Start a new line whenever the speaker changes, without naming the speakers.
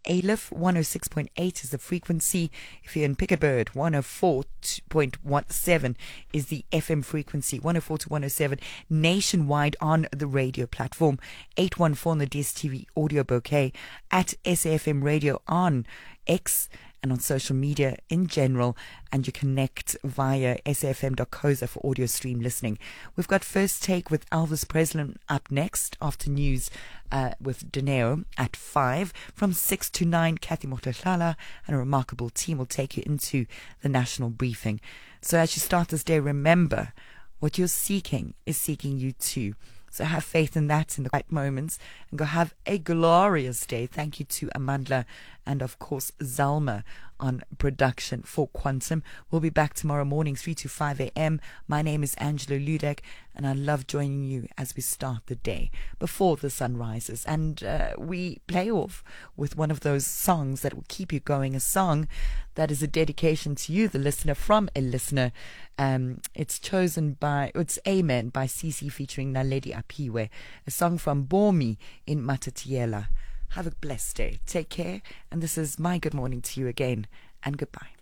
Aleph, 106.8 is the frequency. If you're in Picketbird, 104.17 is the FM frequency, 104 to 107 nationwide on the radio platform, 814 on the DSTV audio bouquet, at SAFM Radio on X and on social media in general, and you connect via safm.coza for audio stream listening. We've got First Take with Elvis Presley up next after news with Dineo at 5. From 6 to 9, Kathy Motohlala and a remarkable team will take you into the national briefing. So as you start this day, remember what you're seeking is seeking you too. So have faith in that in the right moments, and go have a glorious day. Thank you to Amandla and, of course, Zalma on production for Quantum. We'll be back tomorrow morning, 3 to 5 a.m. My name is Angela Ludek, and I love joining you as we start the day before the sun rises. And we play off with one of those songs that will keep you going, a song that is a dedication to you, the listener, from a listener. It's Amen by CC featuring Naledi Apiwe, a song from Bomi in Matatiela. Have a blessed day. Take care. And this is my good morning to you again. And goodbye.